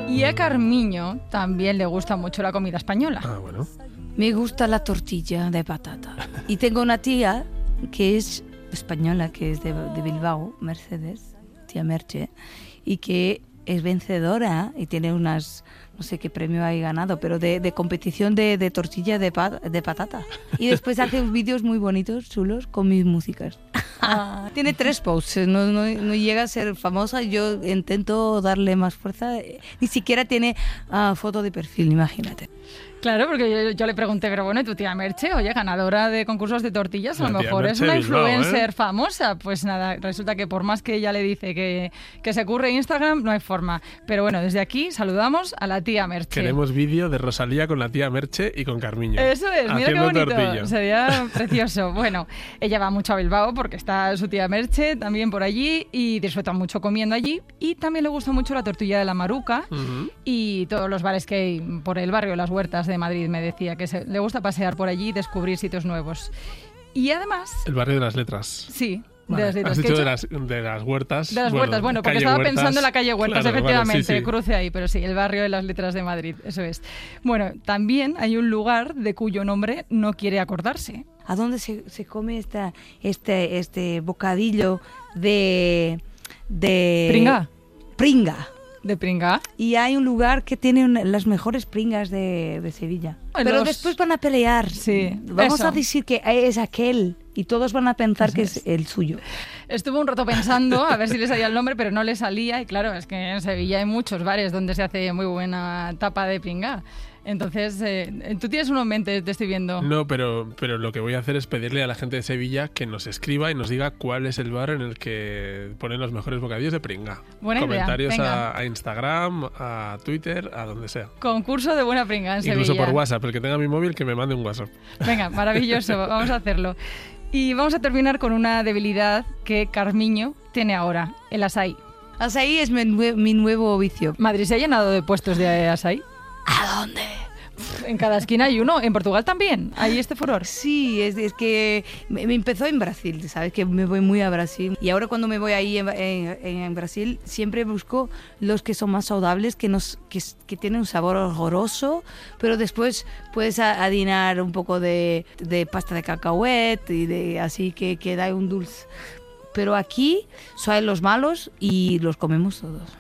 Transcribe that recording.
Y a Carmiño también le gusta mucho la comida española. Ah, bueno. Me gusta la tortilla de patata. Y tengo una tía que es española, que es de Bilbao, Mercedes, tía Merche, y que es vencedora y tiene unas, no sé qué premio ha ganado, pero de competición de tortilla de patata. Y después hace vídeos muy bonitos, chulos, con mis músicas. Tiene 3 posts, no llega a ser famosa. Yo intento darle más fuerza. Ni siquiera tiene foto de perfil, imagínate. Claro, porque yo le pregunté, pero bueno, ¿y tu tía Merche? Oye, ganadora de concursos de tortillas, a lo mejor es una influencer famosa. Pues nada, resulta que por más que ella le dice que se curre Instagram, no hay forma. Pero bueno, desde aquí saludamos a la tía Merche. Queremos vídeo de Rosalía con la tía Merche y con Carmiño. Eso es, mira qué bonito. Tortilla. Sería precioso. Bueno, ella va mucho a Bilbao porque está su tía Merche también por allí y disfruta mucho comiendo allí. Y también le gusta mucho la tortilla de la Maruca y todos los bares que hay por el barrio, las Huertas de Madrid. Me decía que le gusta pasear por allí y descubrir sitios nuevos. Y además... El barrio de las letras. Sí. Vale, de las letras. Has dicho de las huertas. De las huertas, bueno, porque estaba Huertas, pensando en la calle Huertas, claro, efectivamente, vale, sí. cruce ahí, pero sí, el barrio de las letras de Madrid, eso es. Bueno, también hay un lugar de cuyo nombre no quiere acordarse. ¿A dónde se come este bocadillo de ¿Pringa? Pringa. ¿De pringa? Y hay un lugar que tiene las mejores pringas de Sevilla. Pero después van a pelear. Sí, Vamos eso. a decir que es aquel y todos van a pensar que es el suyo. Estuve un rato pensando a ver si le salía el nombre, pero no le salía. Y claro, es que en Sevilla hay muchos bares donde se hace muy buena tapa de pringa. Entonces, tú tienes uno en mente, te estoy viendo. No, pero lo que voy a hacer es pedirle a la gente de Sevilla que nos escriba y nos diga cuál es el bar en el que ponen los mejores bocadillos de pringa. Buena Comentarios idea. a Instagram, a Twitter, a donde sea. Concurso de buena pringa en Incluso Sevilla. por WhatsApp, el que tenga mi móvil que me mande un WhatsApp. Venga, maravilloso, vamos a hacerlo. Y vamos a terminar con una debilidad que Carmiño tiene ahora, el açaí. Açaí es mi nuevo vicio. ¿Madrid se ha llenado de puestos de açaí? ¿A dónde? En cada esquina hay uno. ¿En Portugal también hay este furor? Sí, es que me empezó en Brasil, ¿sabes? Que me voy muy a Brasil. Y ahora cuando me voy ahí en Brasil, siempre busco los que son más saludables, que tienen un sabor horroroso, pero después puedes adinar un poco de pasta de cacahuete y así que da un dulce. Pero aquí son los malos y los comemos todos.